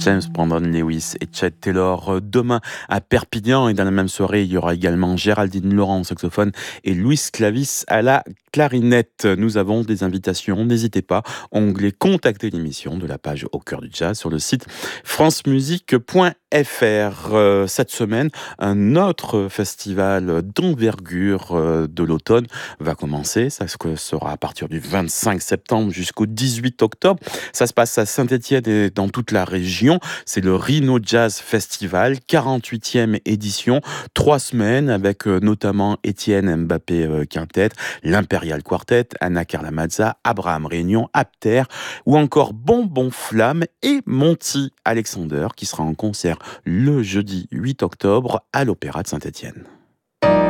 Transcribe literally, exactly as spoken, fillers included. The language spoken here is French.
James Brandon Lewis et Chet Taylor demain à Perpignan, et dans la même soirée il y aura également Géraldine Laurent au saxophone et Louis Clavis à la clarinette. Nous avons des invitations, n'hésitez pas, onglet contacter l'émission de la page Au cœur du jazz sur le site francemusique point f r. Euh, cette semaine, un autre festival d'envergure euh, de l'automne va commencer. Ça sera à partir du vingt-cinq septembre jusqu'au dix-huit octobre. Ça se passe à Saint-Étienne et dans toute la région. C'est le Rhino Jazz Festival, quarante-huitième édition. Trois semaines avec euh, notamment Étienne Mbappé euh, Quintet, l'Imperial Quartet, Anna Carla Mazza, Abraham Réunion, Apter ou encore Bonbon Flamme et Monty Alexander qui sera en concert le jeudi huit octobre à l'Opéra de Saint-Étienne.